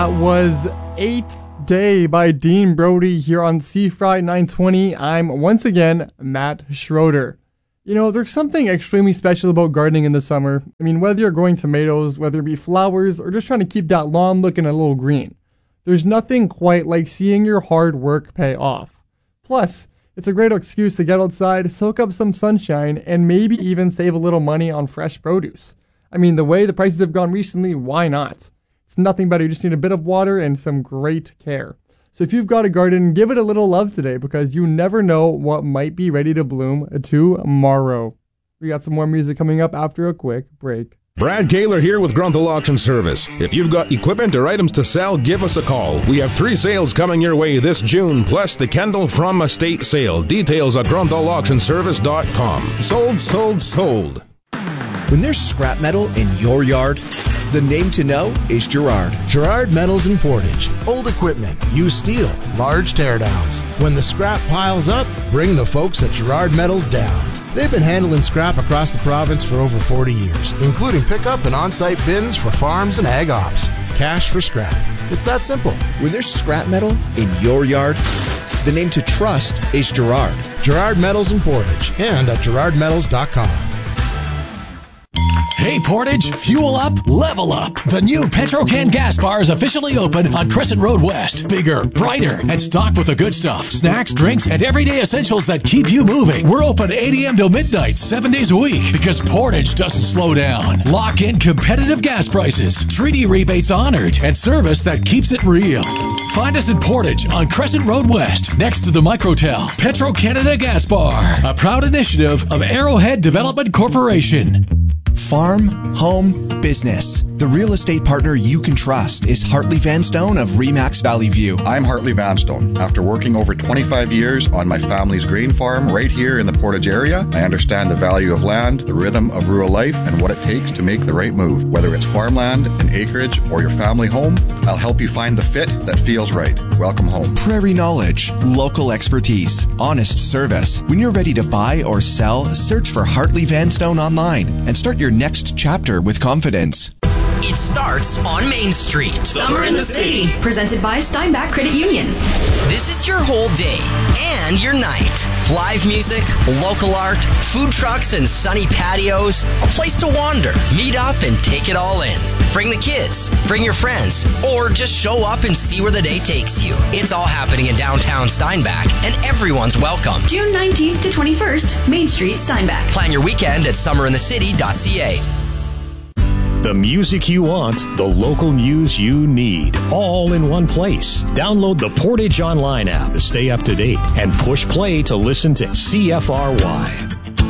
That was 8th Day by Dean Brody here on C-Fry 920. I'm once again Matt Schroeder. You know, there's something extremely special about gardening in the summer. I mean, whether you're growing tomatoes, whether it be flowers, or just trying to keep that lawn looking a little green, there's nothing quite like seeing your hard work pay off. Plus, it's a great excuse to get outside, soak up some sunshine, and maybe even save a little money on fresh produce. I mean, the way the prices have gone recently, why not? It's nothing better. You just need a bit of water and some great care. So if you've got a garden, give it a little love today, because you never know what might be ready to bloom tomorrow. We got some more music coming up after a quick break. Brad Kaler here with Grunthal Auction Service. If you've got equipment or items to sell, give us a call. We have 3 sales coming your way this June, plus the Kendall From Estate sale. Details at grunthauauctionservice.com. Sold, sold, sold. When there's scrap metal in your yard, the name to know is Girard. Girard Metals in Portage. Old equipment, used steel, large teardowns. When the scrap piles up, bring the folks at Girard Metals down. They've been handling scrap across the province for over 40 years, including pickup and on-site bins for farms and ag ops. It's cash for scrap. It's that simple. When there's scrap metal in your yard, the name to trust is Girard. Girard Metals in Portage and at girardmetals.com. Hey Portage, fuel up, level up. The new Petro-Can gas bar is officially open on Crescent Road West. Bigger, brighter, and stocked with the good stuff. Snacks, drinks, and everyday essentials that keep you moving. We're open 8 a.m. till midnight, 7 days a week, because Portage doesn't slow down. Lock in competitive gas prices, treaty rebates honored, and service that keeps it real. Find us in Portage on Crescent Road West, next to the Microtel. Petro-Canada Gas Bar, a proud initiative of Arrowhead Development Corporation. Farm, home, business. The real estate partner you can trust is Hartley Vanstone of Remax Valley View. I'm Hartley Vanstone. After working over 25 years on my family's grain farm right here in the Portage area, I understand the value of land, the rhythm of rural life, and what it takes to make the right move. Whether it's farmland, an acreage, or your family home, I'll help you find the fit that feels right. Welcome home. Prairie knowledge, local expertise, honest service. When you're ready to buy or sell, search for Hartley Vanstone online and start your next chapter with confidence. It starts on Main Street. Summer in the City, presented by Steinbach Credit Union. This is your whole day and your night. Live music, local art, food trucks and sunny patios, a place to wander, meet up and take it all in. Bring the kids, bring your friends, or just show up and see where the day takes you. It's all happening in downtown Steinbach, and everyone's welcome. June 19th to 21st, Main Street, Steinbach. Plan your weekend at summerinthecity.ca. The music you want, the local news you need, all in one place. Download the Portage Online app to stay up to date and push play to listen to CFRY.